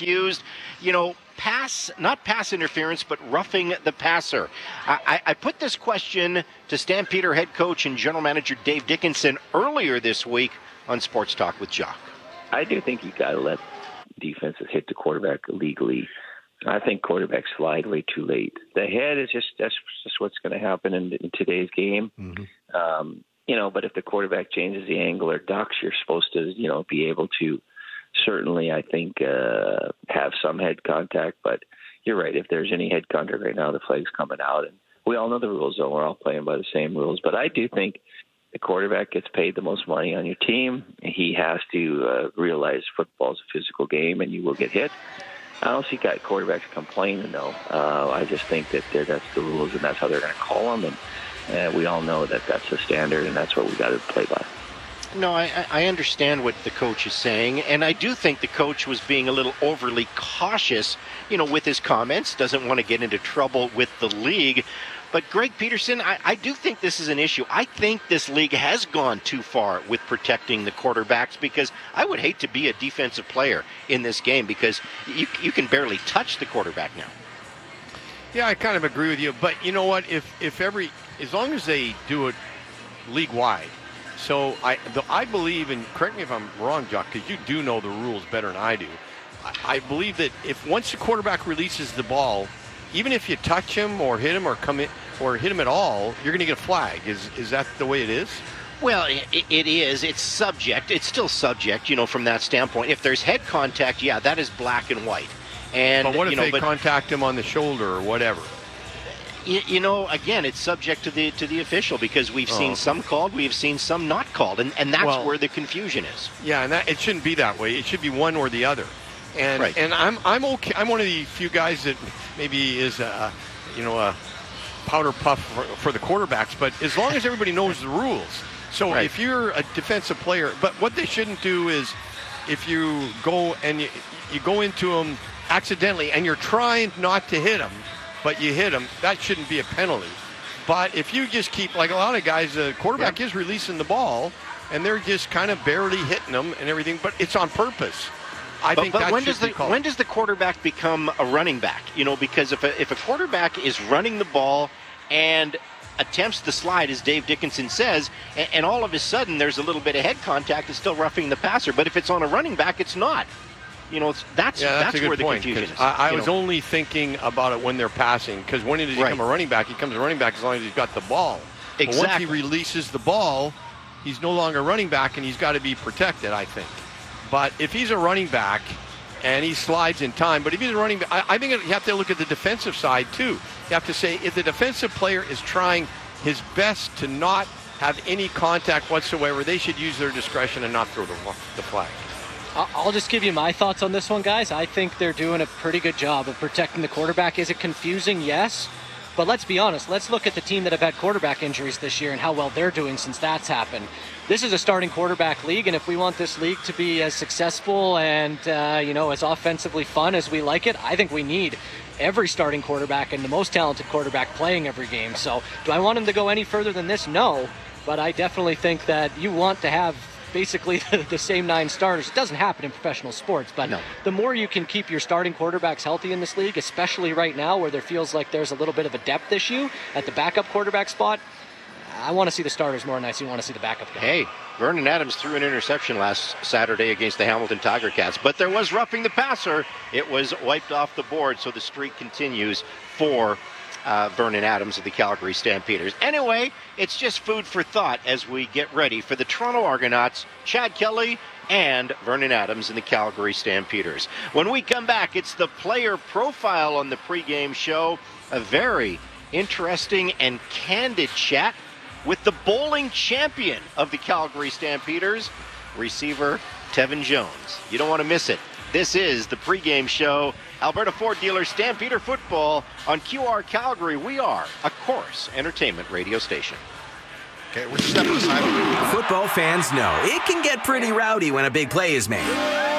confused. Not pass interference, but roughing the passer. I put this question to Stampeder head coach and general manager Dave Dickenson earlier this week on Sports Talk with Jock. I do think you got to let defenses hit the quarterback legally. I think quarterbacks slide way too late. The head is that's just what's going to happen in today's game. Mm-hmm. But if the quarterback changes the angle or ducks, you're supposed to, be able to certainly, I think, have some head contact. But you're right. If there's any head contact right now, the flag's coming out. And we all know the rules, though. We're all playing by the same rules. But I do think the quarterback gets paid the most money on your team. He has to realize football is a physical game and you will get hit. I don't see quarterbacks complaining, though. I just think that that's the rules and that's how they're going to call them. And we all know that that's the standard and that's what we got to play by. No, I understand what the coach is saying, and I do think the coach was being a little overly cautious, with his comments, doesn't want to get into trouble with the league. But Greg Peterson, I do think this is an issue. I think this league has gone too far with protecting the quarterbacks because I would hate to be a defensive player in this game because you can barely touch the quarterback now. Yeah, I kind of agree with you. But you know what? As long as they do it league-wide, so I believe, and correct me if I'm wrong, Jock, because you do know the rules better than I do. I believe that once the quarterback releases the ball, even if you touch him or hit him or come in or hit him at all, you're going to get a flag. Is that the way it is? Well, it is. It's subject. It's still subject, from that standpoint. If there's head contact, yeah, that is black and white. But what if they contact him on the shoulder or whatever? Again, it's subject to the official because we've seen some called, we've seen some not called, and that's where the confusion is. Yeah, and it shouldn't be that way. It should be one or the other. And right. And I'm okay. I'm one of the few guys that maybe is a powder puff for the quarterbacks, but as long as everybody knows the rules. So right. If you're a defensive player, but what they shouldn't do is if you go and you go into them accidentally and you're trying not to hit them, but you hit them, that shouldn't be a penalty. But if you just keep, like a lot of guys, the quarterback is releasing the ball and they're just kind of barely hitting them and everything, but it's on purpose. I think that when does the quarterback become a running back? Because if a quarterback is running the ball and attempts the slide, as Dave Dickenson says, and all of a sudden there's a little bit of head contact, it's still roughing the passer. But if it's on a running back, it's not. That's where the confusion is. I was only thinking about it when they're passing, because when he becomes a running back, he becomes a running back as long as he's got the ball. Exactly. But once he releases the ball, he's no longer running back, and he's got to be protected, I think. But if he's a running back and he slides in time, but if he's a running back, I think you have to look at the defensive side too. You have to say if the defensive player is trying his best to not have any contact whatsoever, they should use their discretion and not throw the flag. I'll just give you my thoughts on this one, guys. I think they're doing a pretty good job of protecting the quarterback. Is it confusing? Yes. But let's be honest. Let's look at the team that have had quarterback injuries this year and how well they're doing since that's happened. This is a starting quarterback league, and if we want this league to be as successful and, as offensively fun as we like it, I think we need every starting quarterback and the most talented quarterback playing every game. So do I want him to go any further than this? No. But I definitely think that you want to have basically the same 9 starters. It doesn't happen in professional sports, but the more you can keep your starting quarterbacks healthy in this league, especially right now where there feels like there's a little bit of a depth issue at the backup quarterback spot, I want to see the starters more than I want to see the backup guys. Hey, Vernon Adams threw an interception last Saturday against the Hamilton Tiger Cats, but there was roughing the passer. It was wiped off the board, so the streak continues for Vernon Adams of the Calgary Stampeders. Anyway, it's just food for thought as we get ready for the Toronto Argonauts, Chad Kelly and Vernon Adams and the Calgary Stampeders. When we come back, it's the player profile on the pregame show. A very interesting and candid chat with the bowling champion of the Calgary Stampeders, receiver Tevin Jones. You don't want to miss it. This is the pregame show. Alberta Ford Dealer Stampeder Football on QR Calgary. We are a Corus Entertainment radio station. Okay, we're stepping aside. Football fans know it can get pretty rowdy when a big play is made.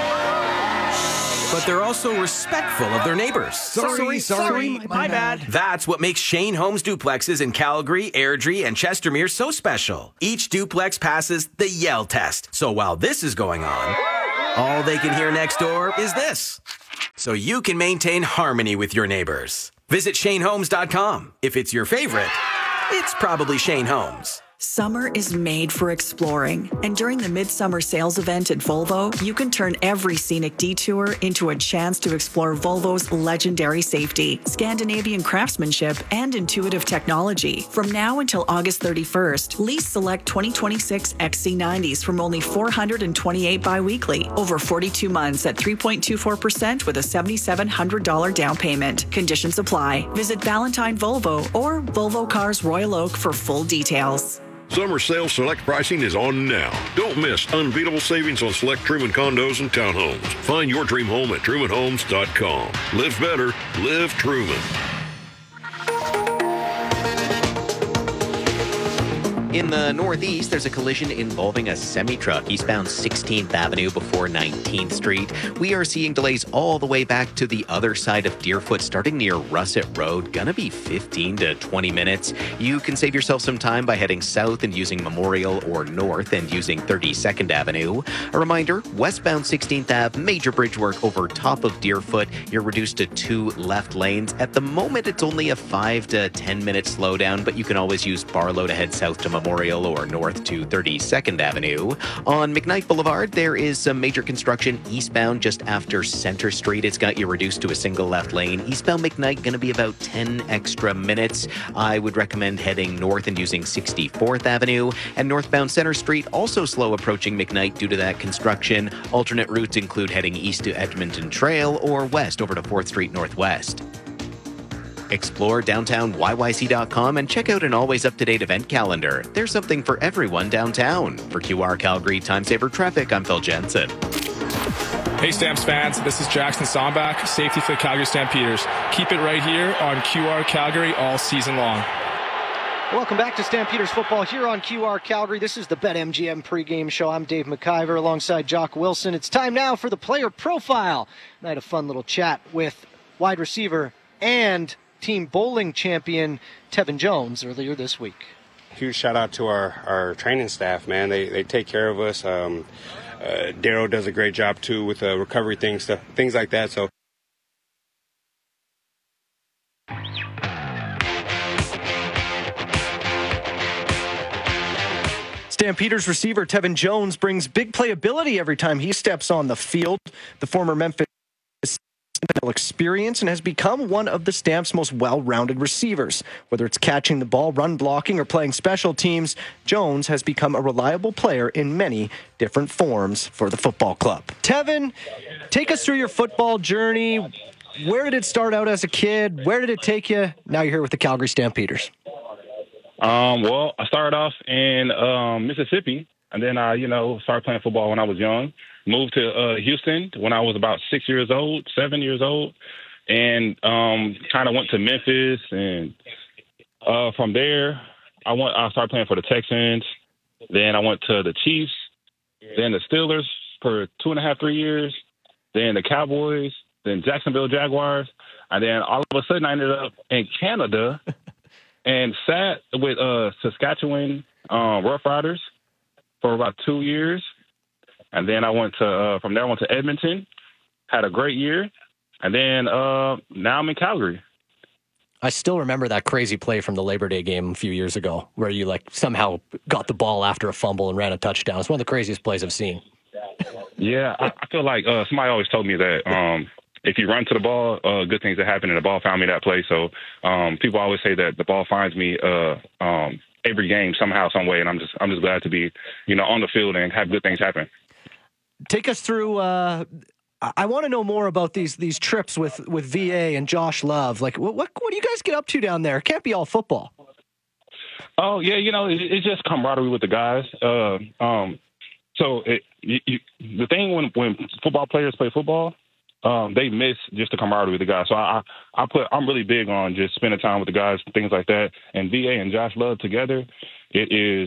But they're also respectful of their neighbors. Sorry, my bad. That's what makes Shane Homes duplexes in Calgary, Airdrie, and Chestermere so special. Each duplex passes the yell test. So while this is going on, all they can hear next door is this. so you can maintain harmony with your neighbors. Visit ShaneHomes.com. If it's your favorite, it's probably Shane Homes. Summer is made for exploring, and during the Midsummer Sales event at Volvo, you can turn every scenic detour into a chance to explore Volvo's legendary safety, Scandinavian craftsmanship, and intuitive technology. From now until August 31st, lease select 2026 XC90s from only $428 biweekly, over 42 months at 3.24% with a $7,700 down payment. Conditions apply. Visit Valentine Volvo or Volvo Cars Royal Oak for full details. Summer sales select pricing is on now. Don't miss unbeatable savings on select Truman condos and townhomes. Find your dream home at trumanhomes.com. Live better, live Truman. In the Northeast, there's a collision involving a semi-truck eastbound 16th Avenue before 19th Street. We are seeing delays all the way back to the other side of Deerfoot, starting near Russet Road. Gonna be 15 to 20 minutes. You can save yourself some time by heading south and using Memorial, or north and using 32nd Avenue. A reminder, westbound 16th Ave, major bridge work over top of Deerfoot. You're reduced to 2 left lanes. At the moment, it's only a 5 to 10 minute slowdown, but you can always use Barlow to head south to Memorial or north to 32nd Avenue. On McKnight Boulevard, there is some major construction eastbound just after Center Street. It's got you reduced to a single left lane. Eastbound McKnight going to be about 10 extra minutes. I would recommend heading north and using 64th Avenue. And northbound Center Street also slow approaching McKnight due to that construction. Alternate routes include heading east to Edmonton Trail or west over to 4th Street Northwest. Explore downtown yyc.com and check out an always up-to-date event calendar. There's something for everyone downtown. For QR Calgary Time Saver Traffic, I'm Phil Jensen. Hey Stamps fans, this is Jackson Sombach, safety for the Calgary Stampeders. Keep it right here on QR Calgary all season long. Welcome back to Stampeders football here on QR Calgary. This is the BetMGM pregame show. I'm Dave McIver alongside Jock Wilson. It's time now for the player profile. And I had a fun little chat with wide receiver and team bowling champion Tevin Jones earlier this week. Huge shout out to our training staff, man. They take care of us. Daryl does a great job too with recovery things like that. So. Stampeders receiver Tevin Jones brings big playability every time he steps on the field. The former Memphis experience and has become one of the Stamps' most well-rounded receivers. Whether it's catching the ball, run blocking, or playing special teams, Jones has become a reliable player in many different forms for the football club. Tevin, take us through your football journey. Where did it start out as a kid? Where did it take you? Now you're here with the Calgary Stampeders. Well, I started off in Mississippi, and then I, started playing football when I was young. Moved to Houston when I was about 7 years old, and kind of went to Memphis. And from there, I started playing for the Texans. Then I went to the Chiefs, then the Steelers for 2.5, 3 years, then the Cowboys, then Jacksonville Jaguars. And then all of a sudden I ended up in Canada and sat with Saskatchewan Rough Riders for about 2 years. And then I went to from there I went to Edmonton, had a great year, and then now I'm in Calgary. I still remember that crazy play from the Labor Day game a few years ago where you somehow got the ball after a fumble and ran a touchdown. It's one of the craziest plays I've seen. Yeah, I feel like somebody always told me that if you run to the ball, good things that happen, and the ball found me that play. So people always say that the ball finds me every game somehow, some way, and I'm just glad to be on the field and have good things happen. Take us through. I want to know more about these trips with VA and Josh Love. What do you guys get up to down there? It can't be all football. Oh yeah, it's just camaraderie with the guys. So the thing when football players play football, they miss just the camaraderie with the guys. So I'm really big on just spending time with the guys, things like that. And VA and Josh Love together, it is.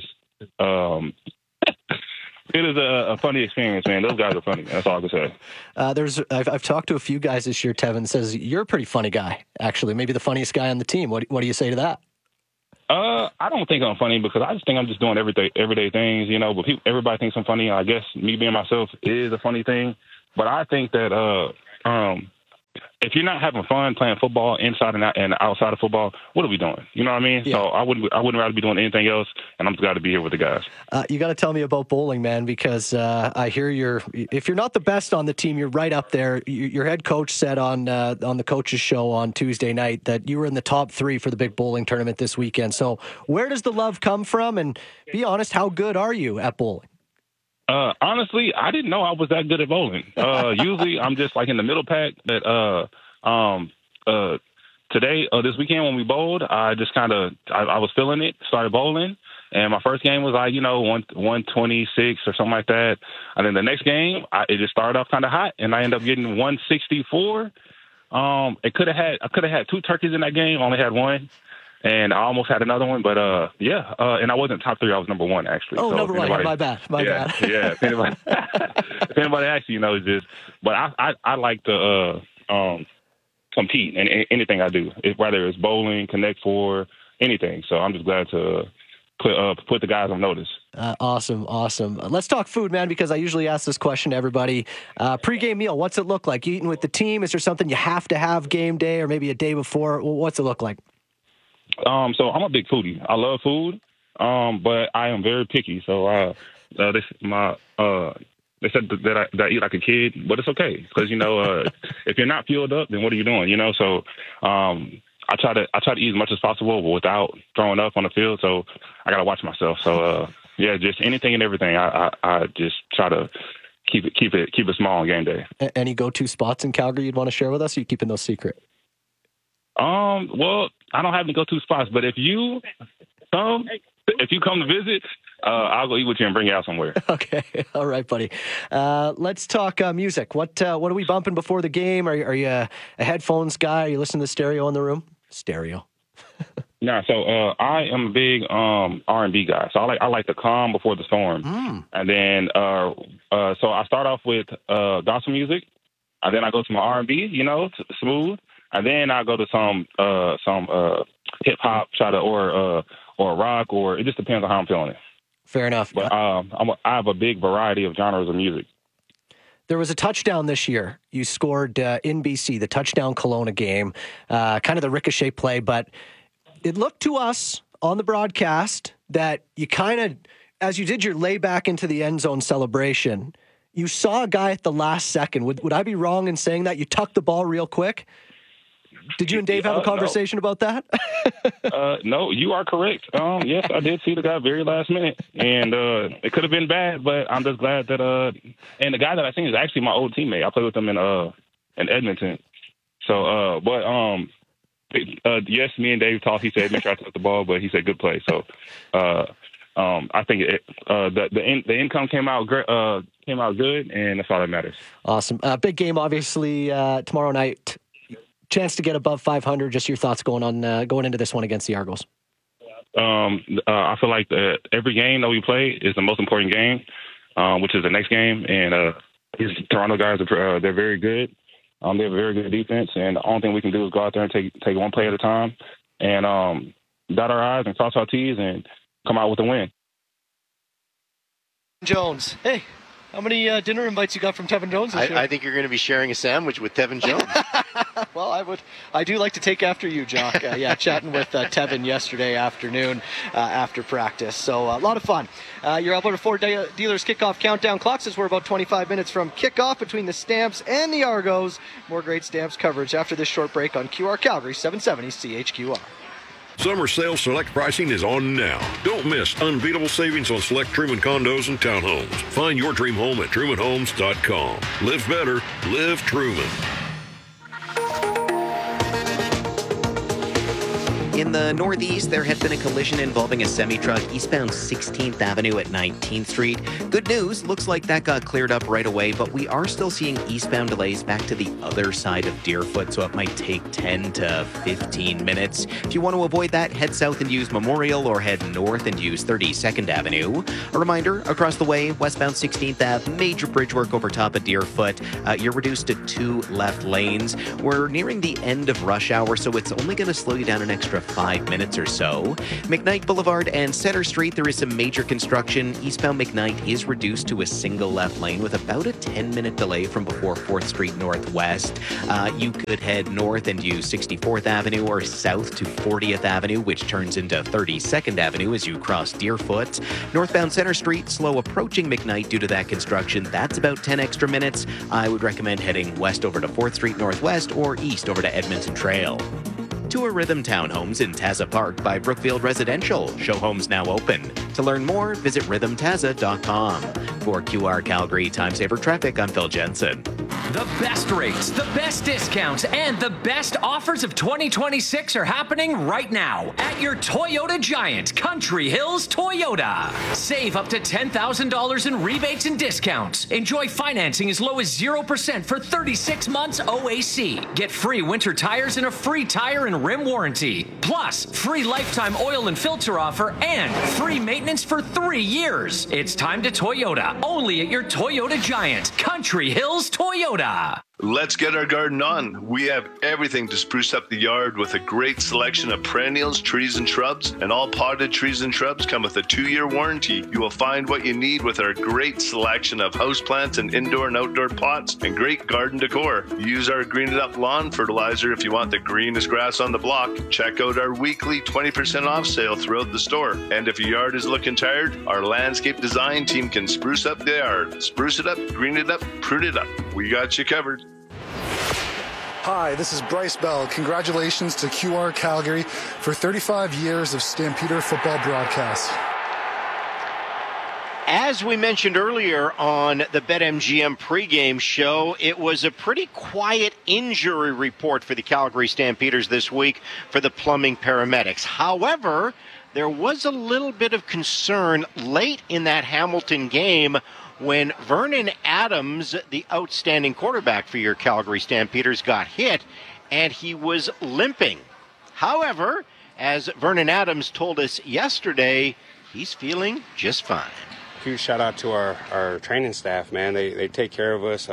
It is a funny experience, man. Those guys are funny. That's all I can say. I've talked to a few guys this year. Tevin says you're a pretty funny guy, actually. Maybe the funniest guy on the team. What do you say to that? I don't think I'm funny because I just think I'm just doing everyday things, But everybody thinks I'm funny. I guess me being myself is a funny thing. But I think that you're not having fun playing football inside and outside of football, what are we doing? You know what I mean? Yeah. So I wouldn't rather be doing anything else, and I'm just glad to be here with the guys. You got to tell me about bowling, man, because I hear if you're not the best on the team, you're right up there. Your head coach said on the coach's show on Tuesday night that you were in the top 3 for the big bowling tournament this weekend. So where does the love come from? And be honest, how good are you at bowling? Honestly, I didn't know I was that good at bowling. Usually I'm just like in the middle pack. But today, this weekend when we bowled, I just I was feeling it, started bowling. And my first game was 126 or something like that. And then the next game, it just started off kind of hot, and I ended up getting 164. I could have had 2 turkeys in that game. Only had 1. And I almost had another one, but and I wasn't top 3. I was number 1 actually. Oh, so number 1. My bad. Yeah. If anybody asks, just. But I like to compete in anything I do, whether it's bowling, Connect Four, anything. So I'm just glad to put the guys on notice. Awesome. Let's talk food, man, because I usually ask this question to everybody. Pre-game meal, what's it look like? You eating with the team? Is there something you have to have game day or maybe a day before? What's it look like? So I'm a big foodie. I love food, but I am very picky. So they said that I eat like a kid, but it's okay because if you're not fueled up, then what are you doing? So I try to eat as much as possible without throwing up on the field. So I gotta watch myself. So just anything and everything. I just try to keep it small on game day. Any go-to spots in Calgary you'd want to share with us? Or are you keeping those secret? Well, I don't have any go-to spots, but if you come to visit, I'll go eat with you and bring you out somewhere. Okay. All right, buddy. Let's talk music. What are we bumping before the game? Are you a headphones guy? Are you listening to stereo in the room? Stereo. No, so I am a big R&B guy. So I like the calm before the storm. And then so I start off with gospel music, and then I go to my R&B, smooth. And then I go to some hip hop, or rock, or it just depends on how I'm feeling it. Fair enough. But I have a big variety of genres of music. There was a touchdown this year. You scored in BC, the touchdown Kelowna game, kind of the ricochet play. But it looked to us on the broadcast that you kind of, as you did your layback into the end zone celebration, you saw a guy at the last second. Would I be wrong in saying that? You tucked the ball real quick? Did you and Dave have a conversation about that? No, you are correct. Yes, I did see the guy very last minute, and it could have been bad, but I'm just glad that. And the guy that I seen is actually my old teammate. I played with him in Edmonton. So, yes, me and Dave talked. He said make sure I took the ball, but he said good play. So, I think the income came out great. Came out good, and that's all that matters. Awesome. Big game, obviously, tomorrow night. Chance to get above 500. Just your thoughts going into this one against the Argos. I feel like every game that we play is the most important game, which is the next game. And these Toronto guys they're very good. They have a very good defense, and the only thing we can do is go out there and take one play at a time, and dot our I's and cross our T's and come out with a win. Jones, hey. How many dinner invites you got from Tevin Jones this year? I think you're going to be sharing a sandwich with Tevin Jones. Well, I do like to take after you, Jock. Chatting with Tevin yesterday afternoon after practice. So a lot of fun. Your Alberta Ford Dealers kickoff countdown clock says we're about 25 minutes from kickoff between the Stamps and the Argos. More great Stamps coverage after this short break on QR Calgary 770 CHQR. Summer sale select pricing is on now. Don't miss unbeatable savings on select Truman condos and townhomes. Find your dream home at trumanhomes.com. Live better, live Truman. In the Northeast, there had been a collision involving a semi-truck eastbound 16th Avenue at 19th Street. Good news, looks like that got cleared up right away, but we are still seeing eastbound delays back to the other side of Deerfoot, so it might take 10 to 15 minutes. If you want to avoid that, head south and use Memorial or head north and use 32nd Avenue. A reminder, across the way, westbound 16th Ave, major bridge work over top of Deerfoot. You're reduced to 2 left lanes. We're nearing the end of rush hour, so it's only going to slow you down an extra 5 minutes or so. McKnight Boulevard and Center Street, there is some major construction. Eastbound McKnight is reduced to a single left lane with about a 10-minute delay from before 4th Street Northwest. You could head north and use 64th Avenue or south to 40th Avenue, which turns into 32nd Avenue as you cross Deerfoot. Northbound Center Street, slow approaching McKnight due to that construction. That's about 10 extra minutes. I would recommend heading west over to 4th Street Northwest or east over to Edmonton Trail. Tour Rhythm Townhomes in Taza Park by Brookfield Residential. Show homes now open. To learn more, visit rhythmtaza.com. For QR Calgary Time Saver Traffic, I'm Phil Jensen. The best rates, the best discounts, and the best offers of 2026 are happening right now at your Toyota Giant, Country Hills Toyota. Save up to $10,000 in rebates and discounts. Enjoy financing as low as 0% for 36 months OAC. Get free winter tires and a free tire and rim warranty. Plus, free lifetime oil and filter offer and free maintenance for 3 years. It's time to Toyota, only at your Toyota Giant, Country Hills Toyota. Let's get our garden on. We have everything to spruce up the yard with a great selection of perennials, trees, and shrubs. And all potted trees and shrubs come with a 2-year warranty. You will find what you need with our great selection of houseplants and indoor and outdoor pots and great garden decor. Use our Green It Up lawn fertilizer if you want the greenest grass on the block. Check out our weekly 20% off sale throughout the store. And if your yard is looking tired, our landscape design team can spruce up the yard. Spruce it up, green it up, prune it up. We got you covered. Hi, this is Bryce Bell. Congratulations to QR Calgary for 35 years of Stampeder football broadcast. As we mentioned earlier on the BetMGM pregame show, it was a pretty quiet injury report for the Calgary Stampeders this week for the plumbing paramedics. However, there was a little bit of concern late in that Hamilton game when Vernon Adams, the outstanding quarterback for your Calgary Stampeders, got hit, and he was limping. However, as Vernon Adams told us yesterday, he's feeling just fine. Huge shout out to our training staff, man. They take care of us.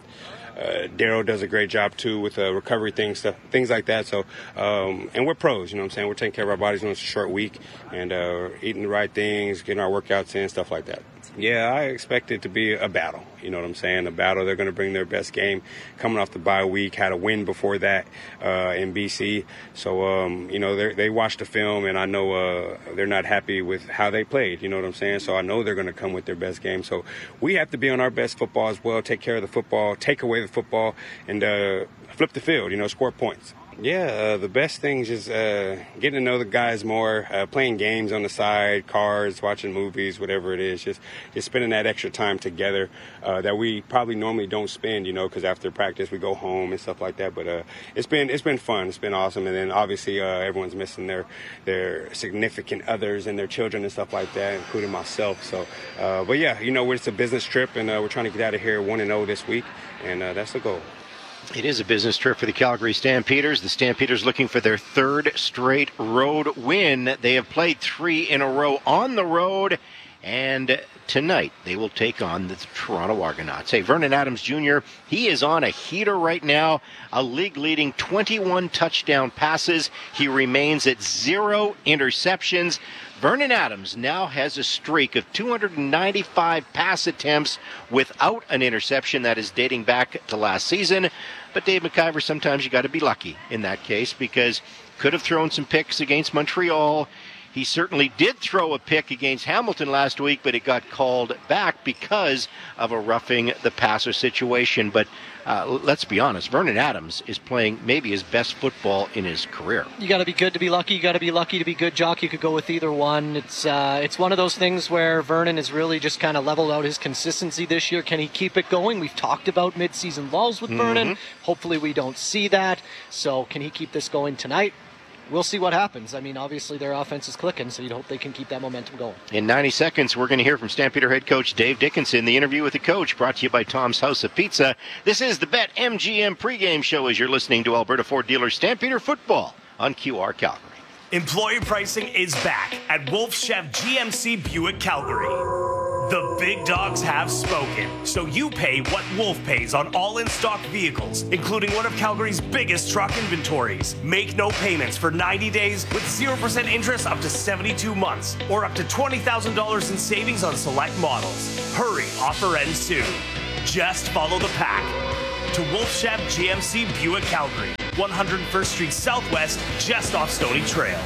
Daryl does a great job too with recovery things like that. So, and we're pros, you know what I'm saying? We're taking care of our bodies when it's a short week and eating the right things, getting our workouts in, stuff like that. Yeah, I expect it to be a battle. You know what I'm saying? A battle. They're going to bring their best game coming off the bye week. Had a win before that in BC. So, you know, they watched the film, and I know they're not happy with how they played. You know what I'm saying? So I know they're going to come with their best game. So we have to be on our best football as well, take care of the football, take away the football, and flip the field, you know, score points. Yeah, the best thing is just getting to know the guys more, playing games on the side, cards, watching movies, whatever it is. Just spending that extra time together that we probably normally don't spend, you know, because after practice we go home and stuff like that. But it's been fun. It's been awesome. And then obviously everyone's missing their significant others and their children and stuff like that, including myself. So, but yeah, you know, it's a business trip, and we're trying to get out of here 1-0 this week, and that's the goal. It is a business trip for the Calgary Stampeders. The Stampeders looking for their third straight road win. They have played 3 in a row on the road, and tonight they will take on the Toronto Argonauts. Hey, Vernon Adams Jr., he is on a heater right now, a league-leading 21 touchdown passes. He remains at 0 interceptions. Vernon Adams now has a streak of 295 pass attempts without an interception. That is dating back to last season. But Dave McIver, sometimes you got to be lucky in that case, because could have thrown some picks against Montreal. He certainly did throw a pick against Hamilton last week, but it got called back because of a roughing the passer situation. But let's be honest, Vernon Adams is playing maybe his best football in his career. You got to be good to be lucky. You got to be lucky to be good, Jock. You could go with either one. It's one of those things where Vernon has really just kind of leveled out his consistency this year. Can he keep it going? We've talked about mid-season lulls with Vernon. Hopefully we don't see that. So can he keep this going tonight? We'll see what happens. I mean, obviously their offense is clicking, so you'd hope they can keep that momentum going. In 90 seconds, we're going to hear from Stampeder head coach Dave Dickenson. The interview with the coach brought to you by Tom's House of Pizza. This is the BetMGM pregame show as you're listening to Alberta Ford dealer Stampeder Football on QR Calgary. Employee pricing is back at Wolf Chef GMC Buick Calgary. The big dogs have spoken, so you pay what Wolf pays on all in-stock vehicles, including one of Calgary's biggest truck inventories. Make no payments for 90 days with 0% interest up to 72 months, or up to $20,000 in savings on select models. Hurry, offer ends soon. Just follow the pack. To Wolfshab GMC Buick Calgary, 101st Street Southwest, just off Stony Trail.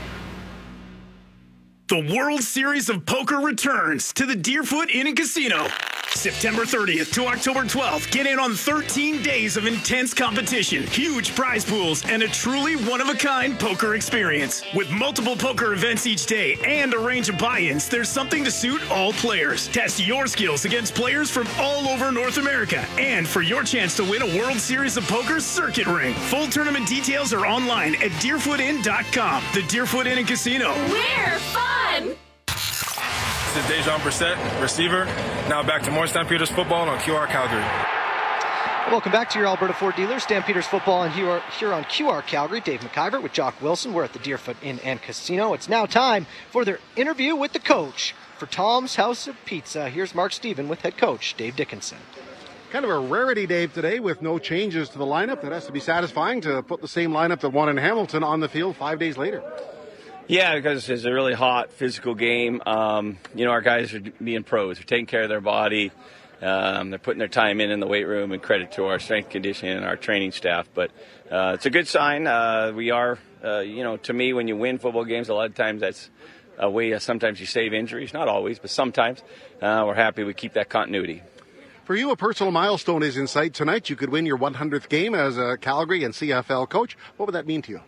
The World Series of Poker returns to the Deerfoot Inn and Casino. September 30th to October 12th, get in on 13 days of intense competition, huge prize pools, and a truly one-of-a-kind poker experience. With multiple poker events each day and a range of buy-ins, there's something to suit all players. Test your skills against players from all over North America. And for your chance to win a World Series of Poker circuit ring. Full tournament details are online at deerfootin.com. The Deerfoot Inn and Casino. We're fun! This is Dejan Brissett, receiver. Now back to more Stampeders football on QR Calgary. Welcome back to your Alberta Ford dealer, Stampeders football, and here on QR Calgary. Dave McIver with Jock Wilson. We're at the Deerfoot Inn and Casino. It's now time for their interview with the coach for Tom's House of Pizza. Here's Mark Steven with head coach Dave Dickinson. Kind of a rarity, Dave, today with no changes to the lineup. That has to be satisfying to put the same lineup that won in Hamilton on the field 5 days later. Yeah, because it's a really hot, physical game. Our guys are being pros. They're taking care of their body. They're putting their time in the weight room, and credit to our strength conditioning and our training staff. But it's a good sign. We are, to me, when you win football games, a lot of times that's a way sometimes you save injuries. Not always, but sometimes. We're happy we keep that continuity. For you, a personal milestone is in sight tonight. You could win your 100th game as a Calgary and CFL coach. What would that mean to you?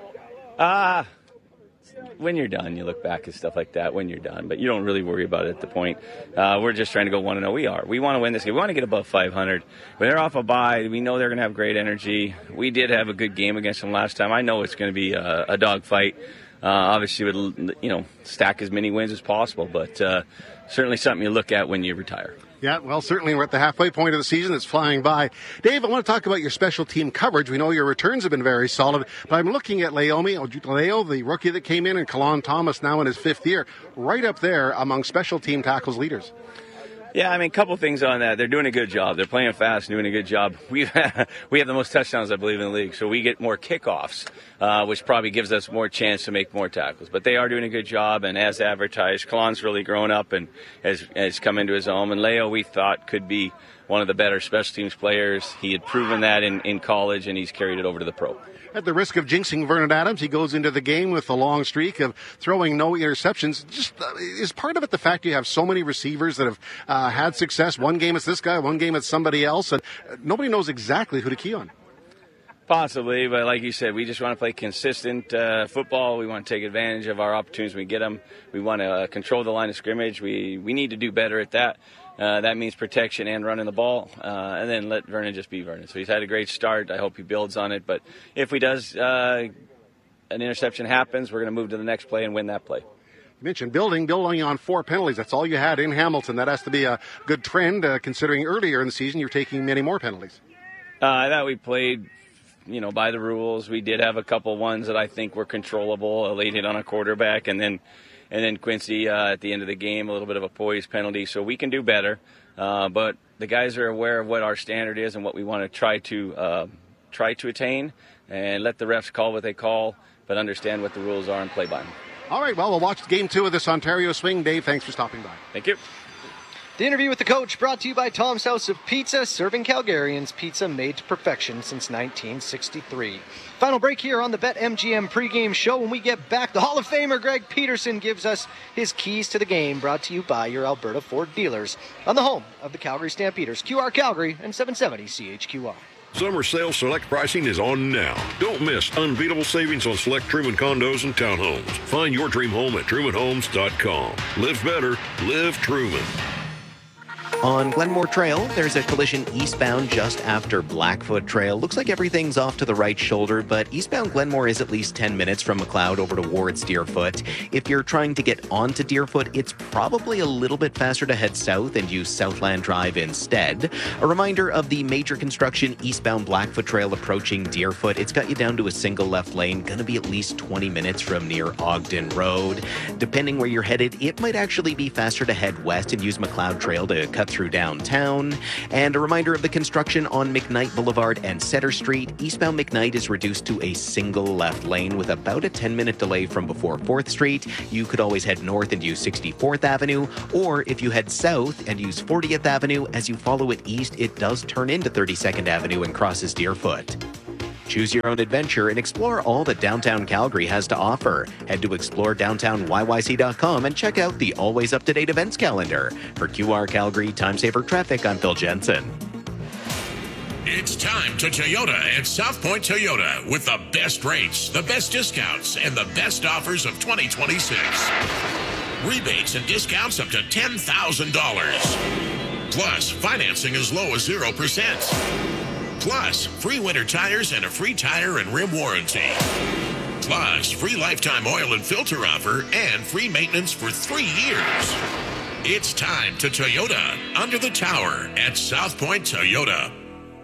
When you're done, you look back at stuff like that when you're done, but you don't really worry about it at the point. We're just trying to go 1-0. We want to win this game. We want to get above 500. When they're off a bye, we know they're going to have great energy. We did have a good game against them last time. I know it's going to be a dogfight. Obviously, would stack as many wins as possible, but certainly something you look at when you retire. Yeah, well, certainly we're at the halfway point of the season. It's flying by. Dave, I want to talk about your special team coverage. We know your returns have been very solid, but I'm looking at Laomi Ojutoleo, the rookie that came in, and Kalon Thomas now in his 5th year, right up there among special team tackles leaders. Yeah, a couple things on that. They're doing a good job. They're playing fast, doing a good job. We have the most touchdowns, I believe, in the league, so we get more kickoffs, which probably gives us more chance to make more tackles. But they are doing a good job, and as advertised, Kalon's really grown up and has come into his own. And Leo, we thought, could be one of the better special teams players. He had proven that in college, and he's carried it over to the pro. At the risk of jinxing Vernon Adams, he goes into the game with a long streak of throwing no interceptions. Just is part of it the fact you have so many receivers that have had success? One game it's this guy, one game it's somebody else, and nobody knows exactly who to key on. Possibly, but like you said, we just want to play consistent football. We want to take advantage of our opportunities when we get them. We want to control the line of scrimmage. We need to do better at that. That means protection and running the ball, and then let Vernon just be Vernon. So he's had a great start. I hope he builds on it. But if he does, an interception happens, we're going to move to the next play and win that play. You mentioned building on 4 penalties. That's all you had in Hamilton. That has to be a good trend, considering earlier in the season you're taking many more penalties. I thought we played, by the rules. We did have a couple ones that I think were controllable. A late hit on a quarterback, and then Quincy at the end of the game, a little bit of a poise penalty. So we can do better, but the guys are aware of what our standard is and what we want to try to attain, and let the refs call what they call, but understand what the rules are and play by them. All right, well, we'll watch game 2 of this Ontario swing. Dave, thanks for stopping by. Thank you. The interview with the coach brought to you by Tom's House of Pizza, serving Calgarians pizza made to perfection since 1963. Final break here on the BetMGM pregame show. When we get back, the Hall of Famer Greg Peterson gives us his keys to the game, brought to you by your Alberta Ford dealers on the home of the Calgary Stampeders, QR Calgary and 770 CHQR. Summer sale select pricing is on now. Don't miss unbeatable savings on select Truman condos and townhomes. Find your dream home at trumanhomes.com. Live better, live Truman. On Glenmore Trail, there's a collision eastbound just after Blackfoot Trail. Looks like everything's off to the right shoulder, but eastbound Glenmore is at least 10 minutes from McLeod over towards Deerfoot. If you're trying to get onto Deerfoot, it's probably a little bit faster to head south and use Southland Drive instead. A reminder of the major construction eastbound Blackfoot Trail approaching Deerfoot. It's got you down to a single left lane, gonna be at least 20 minutes from near Ogden Road. Depending where you're headed, it might actually be faster to head west and use McLeod Trail to cut through downtown. And a reminder of the construction on McKnight Boulevard and Center Street. Eastbound McKnight is reduced to a single left lane with about a 10-minute delay from before 4th Street. You could always head north and use 64th Avenue, or if you head south and use 40th Avenue, as you follow it east, it does turn into 32nd Avenue and crosses Deerfoot. Choose your own adventure and explore all that downtown Calgary has to offer. Head to exploredowntownyyc.com and check out the always up-to-date events calendar. For QR Calgary Time Saver Traffic, I'm Phil Jensen. It's time to Toyota at South Point Toyota with the best rates, the best discounts, and the best offers of 2026. Rebates and discounts up to $10,000. Plus, financing as low as 0%. Plus, free winter tires and a free tire and rim warranty. Plus, free lifetime oil and filter offer and free maintenance for 3 years. It's time to Toyota under the tower at South Point Toyota.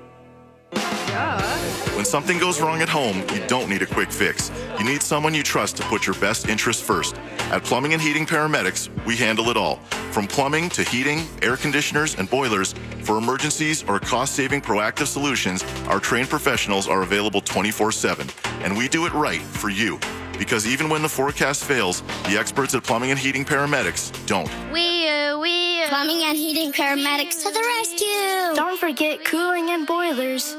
When something goes wrong at home, you don't need a quick fix. You need someone you trust to put your best interests first. At Plumbing and Heating Paramedics, we handle it all. From plumbing to heating, air conditioners, and boilers, for emergencies or cost-saving proactive solutions, our trained professionals are available 24/7. And we do it right for you. Because even when the forecast fails, the experts at Plumbing and Heating Paramedics don't. We Plumbing and Heating Paramedics to the rescue. Don't forget cooling and boilers.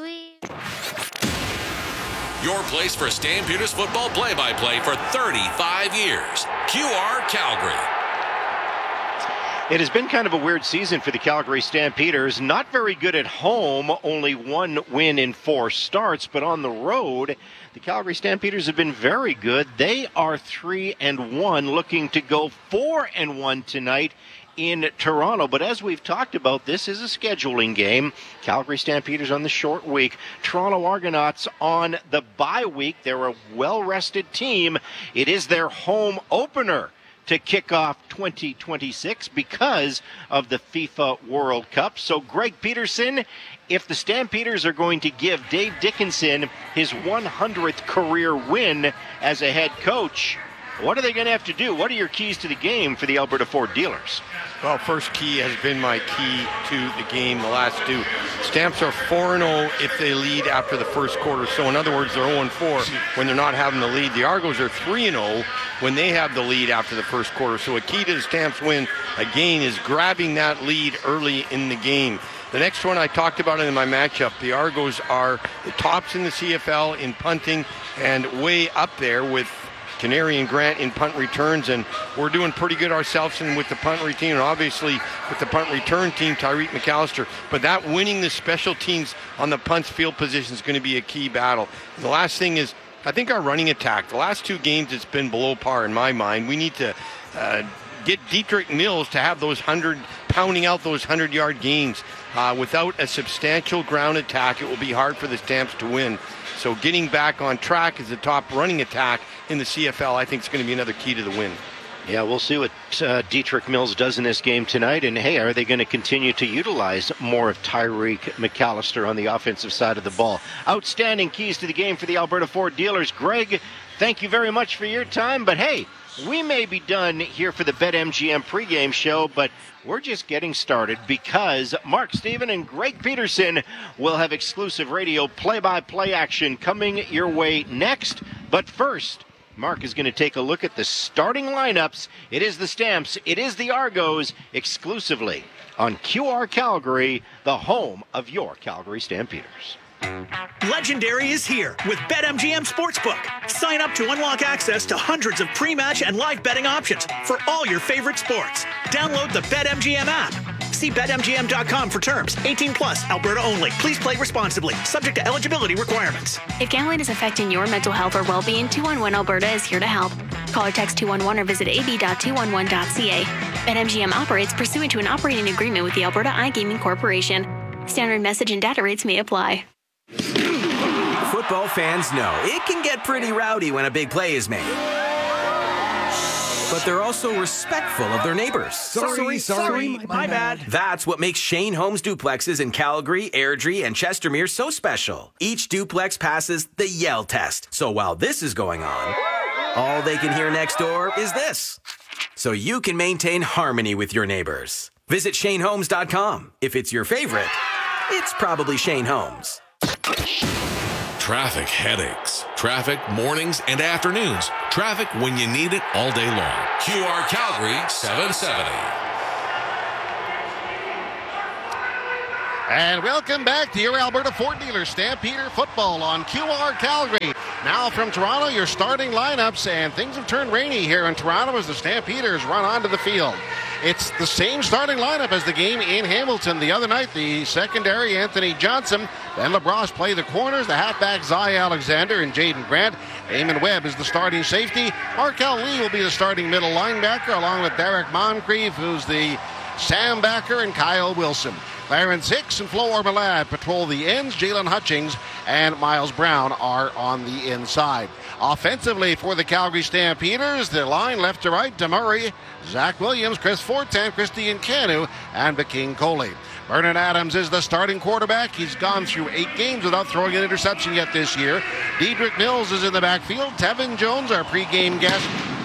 Your place for Stampeders football play-by-play for 35 years. QR Calgary. It has been kind of a weird season for the Calgary Stampeders. Not very good at home, only 1 win in 4 starts, but on the road, the Calgary Stampeders have been very good. They are 3-1, looking to go 4-1 tonight in Toronto. But as we've talked about, this is a scheduling game. Calgary Stampeders on the short week. Toronto Argonauts on the bye week. They're a well-rested team. It is their home opener to kick off 2026 because of the FIFA World Cup. So Greg Peterson, if the Stampeders are going to give Dave Dickinson his 100th career win as a head coach, what are they going to have to do? What are your keys to the game for the Alberta Ford dealers? Well, first key has been my key to the game the last 2. Stamps are 4-0 if they lead after the first quarter. So in other words, they're 0-4 when they're not having the lead. The Argos are 3-0 when they have the lead after the first quarter. So a key to the Stamps win, again, is grabbing that lead early in the game. The next one I talked about in my matchup, the Argos are the tops in the CFL in punting and way up there with Canary and Grant in punt returns, and we're doing pretty good ourselves and with the punt return, and obviously with the punt return team, Tyreek McAllister. But that winning the special teams on the punt's field position is going to be a key battle. And the last thing is, I think our running attack, the last 2 games, it's been below par in my mind. We need to get Dietrich Mills to have those pounding out those 100-yard games. Without a substantial ground attack, it will be hard for the Stamps to win. So getting back on track as the top running attack in the CFL, I think is going to be another key to the win. Yeah, we'll see what Dietrich Mills does in this game tonight. And, hey, are they going to continue to utilize more of Tyreek McAllister on the offensive side of the ball? Outstanding keys to the game for the Alberta Ford dealers. Greg, thank you very much for your time. But, hey, we may be done here for the BetMGM pregame show, but we're just getting started because Mark Steven and Greg Peterson will have exclusive radio play-by-play action coming your way next. But first, Mark is going to take a look at the starting lineups. It is the Stamps, it is the Argos, exclusively on QR Calgary, the home of your Calgary Stampeders. Legendary is here with BetMGM Sportsbook. Sign up to unlock access to hundreds of pre-match and live betting options for all your favorite sports. Download the BetMGM app. See BetMGM.com for terms. 18 plus, Alberta only. Please play responsibly. Subject to eligibility requirements. If gambling is affecting your mental health or well-being, 211 Alberta is here to help. Call or text 211 or visit ab.211.ca. BetMGM operates pursuant to an operating agreement with the Alberta iGaming Corporation. Standard message and data rates may apply. Football fans know it can get pretty rowdy when a big play is made. But they're also respectful of their neighbors. Sorry, my bad. That's what makes Shane Holmes duplexes in Calgary, Airdrie, and Chestermere so special. Each duplex passes the Yell test. So while this is going on, all they can hear next door is this. So you can maintain harmony with your neighbors. Visit ShaneHolmes.com. If it's your favorite, it's probably Shane Holmes. Traffic headaches. Traffic mornings and afternoons. Traffic when you need it all day long. QR Calgary 770. And welcome back to your Alberta Ford dealer, Stampeder Football on QR Calgary. Now from Toronto, your starting lineups, and things have turned rainy here in Toronto as the Stampeders run onto the field. It's the same starting lineup as the game in Hamilton the other night. The secondary, Anthony Johnson. Ben LaBrosse play the corners. The halfback, Zai Alexander and Jaden Grant. Eamon Webb is the starting safety. Markel Lee will be the starting middle linebacker, along with Derek Moncrief, who's the Sam backer, and Kyle Wilson. Clarence Hicks and Flo Ormelad patrol the ends. Jalen Hutchings and Miles Brown are on the inside. Offensively for the Calgary Stampeders, the line left to right, DeMurray, Zach Williams, Chris Fortin, Christian Canu, and Baking Coley. Vernon Adams is the starting quarterback. He's gone through 8 games without throwing an interception yet this year. Dedrick Mills is in the backfield. Tevin Jones, our pregame guest.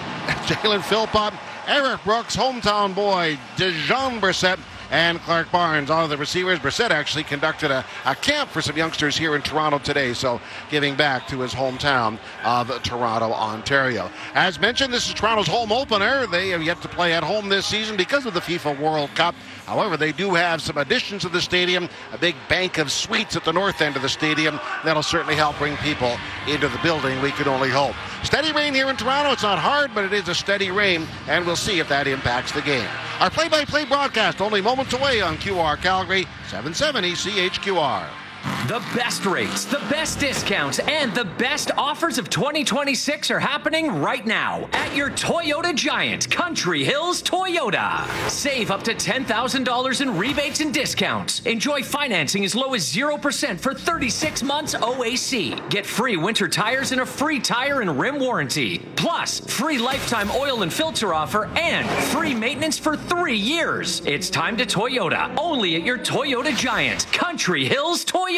Jalen Philpott, Eric Brooks, hometown boy, Dejon Brissett, and Clark Barnes, all of the receivers. Brissett actually conducted a camp for some youngsters here in Toronto today, so giving back to his hometown of Toronto, Ontario. As mentioned, this is Toronto's home opener. They have yet to play at home this season because of the FIFA World Cup. However, they do have some additions to the stadium, a big bank of suites at the north end of the stadium. That'll certainly help bring people into the building, we could only hope. Steady rain here in Toronto. It's not hard, but it is a steady rain, and we'll see if that impacts the game. Our play-by-play broadcast only moments away on QR Calgary, 770 CHQR. The best rates, the best discounts, and the best offers of 2026 are happening right now at your Toyota Giant, Country Hills Toyota. Save up to $10,000 in rebates and discounts. Enjoy financing as low as 0% for 36 months OAC. Get free winter tires and a free tire and rim warranty. Plus, free lifetime oil and filter offer and free maintenance for 3 years. It's time to Toyota, only at your Toyota Giant, Country Hills Toyota.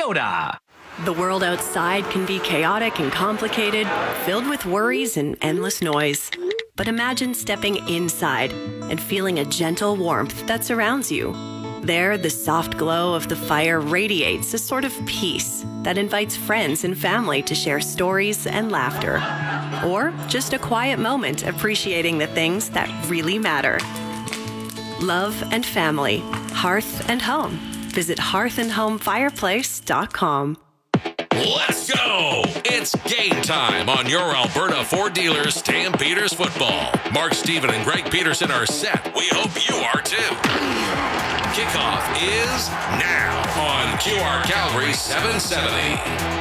The world outside can be chaotic and complicated, filled with worries and endless noise. But imagine stepping inside and feeling a gentle warmth that surrounds you. There, the soft glow of the fire radiates a sort of peace that invites friends and family to share stories and laughter. Or just a quiet moment appreciating the things that really matter. Love and family, hearth and home. Visit hearthandhomefireplace.com. Let's go! It's game time on your Alberta Ford dealers, Stampeders Football. Mark Stephen and Greg Peterson are set. We hope you are too. Kickoff is now on QR Calgary 770.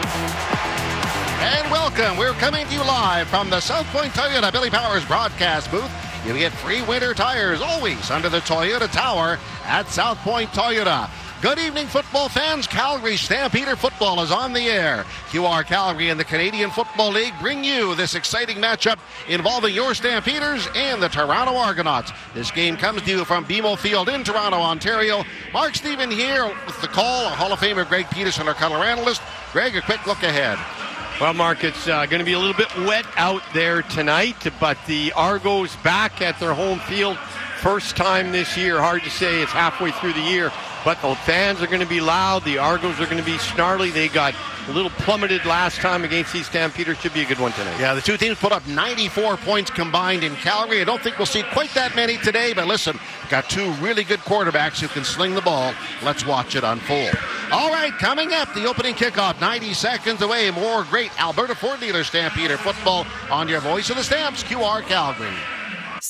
And welcome. We're coming to you live from the South Point Toyota Billy Powers broadcast booth. You get free winter tires always under the Toyota Tower at South Point Toyota. Good evening, football fans. Calgary Stampeder Football is on the air. QR Calgary and the Canadian Football League bring you this exciting matchup involving your Stampeders and the Toronto Argonauts. This game comes to you from BMO Field in Toronto, Ontario. Mark Stephen here with the call. Hall of Famer Greg Peterson, our color analyst. Greg, a quick look ahead. Well, Mark, it's going to be a little bit wet out there tonight, but the Argos back at their home field. First time this year. Hard to say, it's halfway through the year. But the fans are going to be loud. The Argos are going to be snarly. They got a little plummeted last time against these Stampeders. Should be a good one tonight. Yeah, the two teams put up 94 points combined in Calgary. I don't think we'll see quite that many today, but listen, got two really good quarterbacks who can sling the ball. Let's watch it unfold. All right, coming up, the opening kickoff, 90 seconds away. More great Alberta Ford dealer Stampeder Football on your voice of the Stamps, QR Calgary.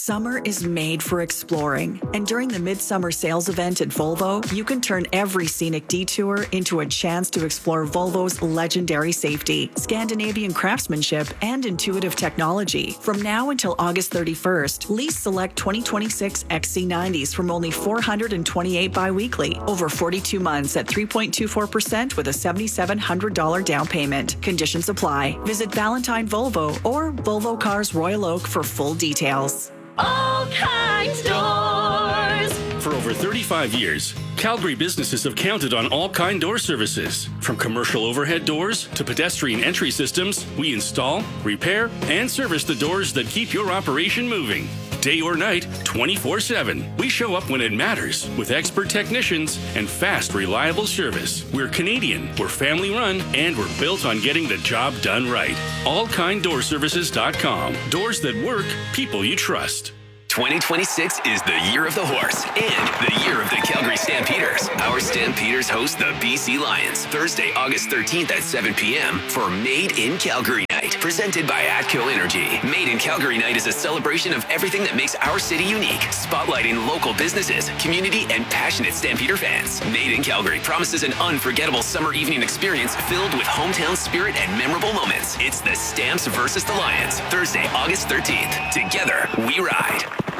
Summer is made for exploring, and during the Midsummer Sales event at Volvo, you can turn every scenic detour into a chance to explore Volvo's legendary safety, Scandinavian craftsmanship, and intuitive technology. From now until August 31st, lease select 2026 XC90s from only $428 bi-weekly, over 42 months at 3.24% with a $7,700 down payment. Conditions apply. Visit Valentine Volvo or Volvo Cars Royal Oak for full details. All Kinds Doors. For over 35 years, Calgary businesses have counted on All Kind Door services. From commercial overhead doors to pedestrian entry systems, we install, repair, and service the doors that keep your operation moving. Day or night, 24/7. We show up when it matters with expert technicians and fast, reliable service. We're Canadian, we're family run, and we're built on getting the job done right. AllKindDoorServices.com. Doors that work, people you trust. 2026 is the year of the horse and the year of the Calgary Stampeders. Our Stampeders host the BC Lions Thursday, August 13th at 7 p.m. for Made in Calgary Night, presented by ATCO Energy. Made in Calgary Night is a celebration of everything that makes our city unique, spotlighting local businesses, community, and passionate Stampeder fans. Made in Calgary promises an unforgettable summer evening experience filled with hometown spirit and memorable moments. It's the Stamps versus the Lions, Thursday, August 13th. Together, we ride.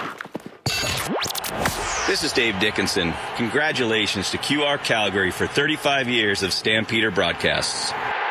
This is Dave Dickinson. Congratulations to QR Calgary for 35 years of Stampeder broadcasts.